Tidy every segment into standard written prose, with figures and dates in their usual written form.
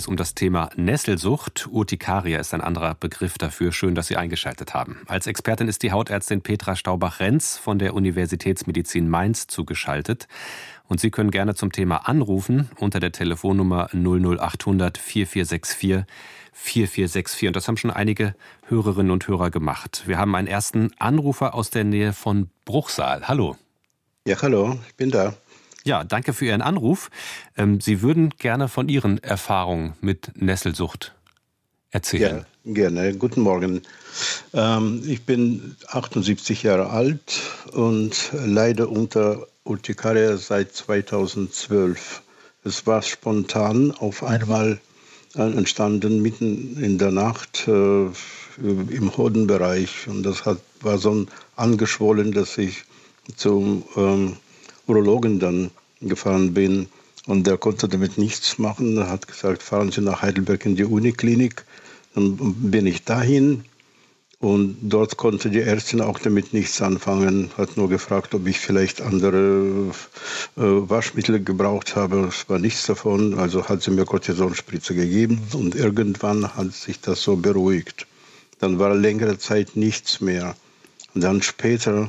es um das Thema Nesselsucht. Urtikaria ist ein anderer Begriff dafür. Schön, dass Sie eingeschaltet haben. Als Expertin ist die Hautärztin Petra Staubach-Renz von der Universitätsmedizin Mainz zugeschaltet. Und Sie können gerne zum Thema anrufen unter der Telefonnummer 00800 4464 4464. Und das haben schon einige Hörerinnen und Hörer gemacht. Wir haben einen ersten Anrufer aus der Nähe von Bruchsal. Hallo. Ja, hallo, ich bin da. Ja, danke für Ihren Anruf. Sie würden gerne von Ihren Erfahrungen mit Nesselsucht erzählen. Ja, gerne. Guten Morgen. Ich bin 78 Jahre alt und leide unter Urtikaria seit 2012. Es war spontan auf einmal entstanden, mitten in der Nacht im Hodenbereich. Und das war so angeschwollen, dass ich zum Urologen dann gefahren bin und der konnte damit nichts machen. Er hat gesagt, fahren Sie nach Heidelberg in die Uniklinik. Dann bin ich dahin und dort konnte die Ärztin auch damit nichts anfangen. Hat nur gefragt, ob ich vielleicht andere Waschmittel gebraucht habe. Es war nichts davon. Also hat sie mir Cortisonspritze gegeben und irgendwann hat sich das so beruhigt. Dann war längere Zeit nichts mehr. Und dann später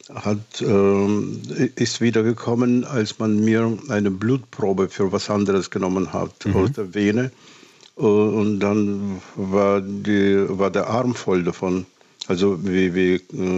ist wieder gekommen, als man mir eine Blutprobe für was anderes genommen hat aus der Vene. Und dann war der Arm voll davon, also wie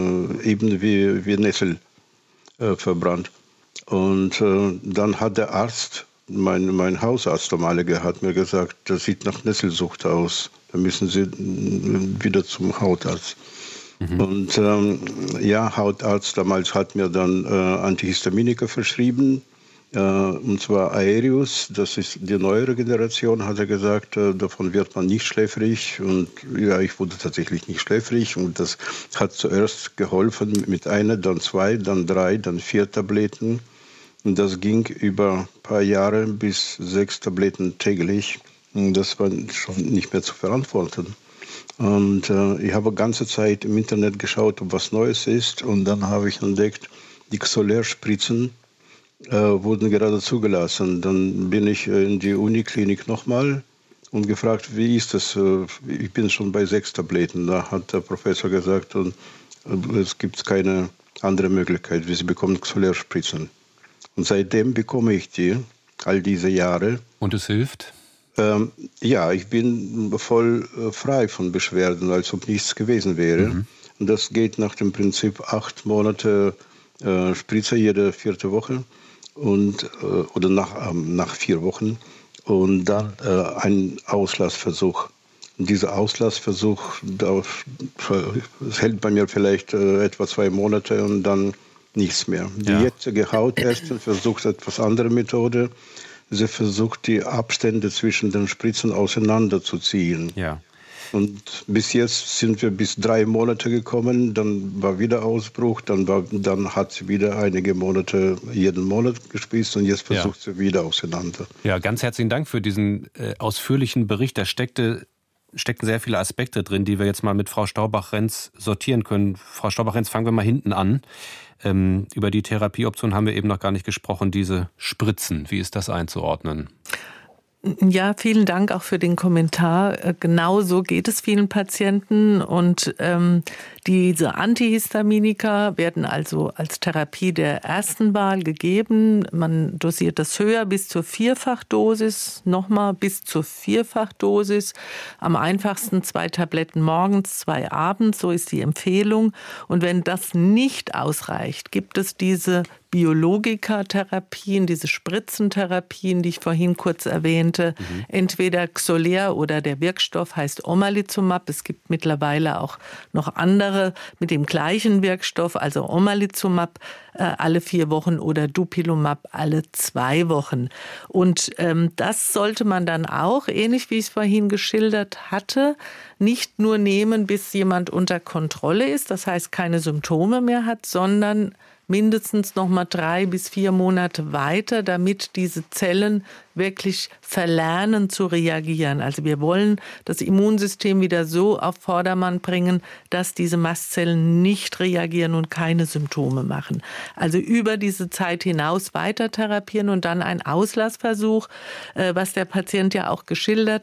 Nessel verbrannt. Und dann hat der Arzt, mein Hausarzt, hat mir gesagt, das sieht nach Nesselsucht aus. Da müssen Sie wieder zum Hautarzt. Und Hautarzt damals hat mir dann Antihistaminika verschrieben, und zwar Aerius, das ist die neuere Generation, hat er gesagt, davon wird man nicht schläfrig. Und ja, ich wurde tatsächlich nicht schläfrig und das hat zuerst geholfen mit einer, dann 2, dann 3, dann 4 Tabletten. Und das ging über ein paar Jahre bis 6 Tabletten täglich. Und das war schon nicht mehr zu verantworten. Und ich habe die ganze Zeit im Internet geschaut, ob was Neues ist. Und dann habe ich entdeckt, die Xolair-Spritzen wurden gerade zugelassen. Dann bin ich in die Uniklinik nochmal und gefragt, wie ist das? Ich bin schon bei 6 Tabletten. Da hat der Professor gesagt, es gibt keine andere Möglichkeit. Sie bekommen Xolair-Spritzen. Und seitdem bekomme ich die, all diese Jahre. Und es hilft? Ja, ich bin voll frei von Beschwerden, als ob nichts gewesen wäre. Und das geht nach dem Prinzip 8 Monate Spritze jede 4. Woche oder nach 4 Wochen und dann ein Auslassversuch. Und dieser Auslassversuch, das hält bei mir vielleicht etwa 2 Monate und dann nichts mehr. Die jetzige Hautärztin versucht etwas andere Methode. Sie versucht, die Abstände zwischen den Spritzen auseinanderzuziehen. Ja. Und bis jetzt sind wir bis 3 Monate gekommen, dann war wieder Ausbruch, dann hat sie wieder einige Monate jeden Monat gespritzt und jetzt versucht sie wieder auseinander. Ja, ganz herzlichen Dank für diesen ausführlichen Bericht. Da steckten sehr viele Aspekte drin, die wir jetzt mal mit Frau Staubach-Renz sortieren können. Frau Staubach-Renz, fangen wir mal hinten an. Über die Therapieoption haben wir eben noch gar nicht gesprochen, diese Spritzen. Wie ist das einzuordnen? Ja, vielen Dank auch für den Kommentar. Genau so geht es vielen Patienten und diese Antihistaminika werden also als Therapie der ersten Wahl gegeben. Man dosiert das höher bis zur 4-fach-Dosis, nochmal bis zur 4-fach-Dosis. Am einfachsten 2 Tabletten morgens, 2 abends, so ist die Empfehlung. Und wenn das nicht ausreicht, gibt es diese Biologika-Therapien, diese Spritzentherapien, die ich vorhin kurz erwähnte. Entweder Xolair oder der Wirkstoff heißt Omalizumab. Es gibt mittlerweile auch noch andere mit dem gleichen Wirkstoff, also Omalizumab alle 4 Wochen oder Dupilumab alle 2 Wochen. Und das sollte man dann auch, ähnlich wie ich es vorhin geschildert hatte, nicht nur nehmen, bis jemand unter Kontrolle ist, das heißt keine Symptome mehr hat, sondern mindestens noch mal 3 bis 4 Monate weiter, damit diese Zellen wirklich verlernen zu reagieren. Also wir wollen das Immunsystem wieder so auf Vordermann bringen, dass diese Mastzellen nicht reagieren und keine Symptome machen. Also über diese Zeit hinaus weiter therapieren und dann ein Auslassversuch, was der Patient ja auch geschildert